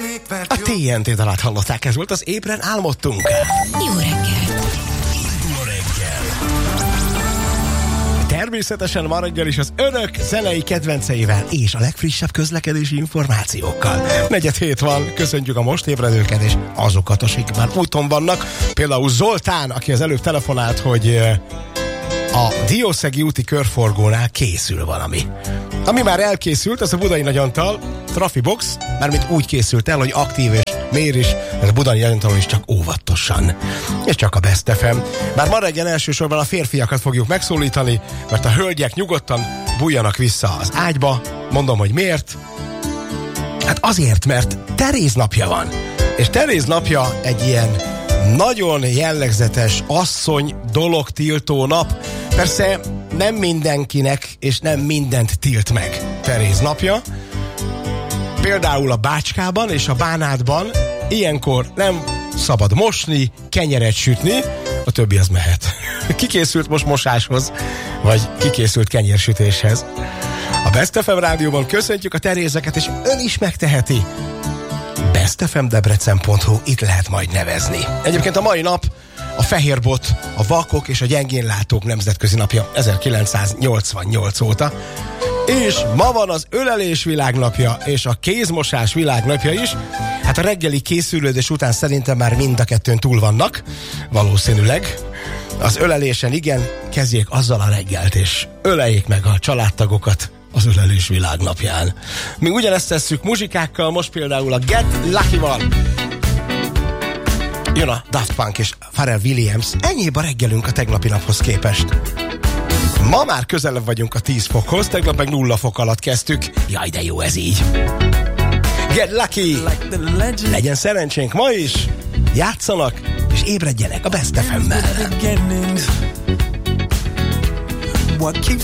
A TNT dalát hallották, ez volt az Ébren álmodtunk. Jó reggelt! Természetesen ma reggel is az önök zenei kedvenceivel és a legfrissebb közlekedési információkkal. 4:07 van, köszöntjük a most ébredőket és azokat, akik már úton vannak. Például Zoltán, aki az előbb telefonált, hogy a Diószegi úti körforgónál készül valami. Ami már elkészült, az a Budai Nagyantal Trafibox, mármint úgy készült el, hogy aktív és mér is, ez a Budai Nagyantalon is csak óvatosan. És csak a Best FM. Bár ma reggel elsősorban a férfiakat fogjuk megszólítani, mert a hölgyek nyugodtan bújjanak vissza az ágyba. Mondom, hogy miért? Hát azért, mert Teréz napja van. És Teréz napja egy ilyen nagyon jellegzetes asszony dologtiltó nap. Persze nem mindenkinek és nem mindent tilt meg Teréz napja. Például a Bácskában és a Bánátban ilyenkor nem szabad mosni, kenyeret sütni, a többi az mehet. Ki készült most mosáshoz, vagy ki készült kenyérsütéshez. A Best FM rádióban köszöntjük a Terézeket, és ön is megteheti. bestfmdebrecen.hu, itt lehet majd nevezni. Egyébként a mai nap a fehérbot, a vakok és a gyengénlátók nemzetközi napja 1988 óta. És ma van az ölelés világnapja és a kézmosás világnapja is. Hát a reggeli készülődés után szerintem már mind a kettőn túl vannak, valószínűleg. Az ölelésen igen, kezdjék azzal a reggelt, és öleljék meg a családtagokat az ölelés világnapján. Mi ugyanezt tesszük muzsikákkal, most például a Get Lucky-val. Jön a Daft Punk és Pharrell Williams. Ennyibb a reggelünk a tegnapi naphoz képest. Ma már közelebb vagyunk a 10 fokhoz, tegnap meg 0 fok alatt kezdtük. Jaj, de jó ez így. Get Lucky! Legyen szerencsénk ma is, játszanak, és ébredjenek a Best FM-mel.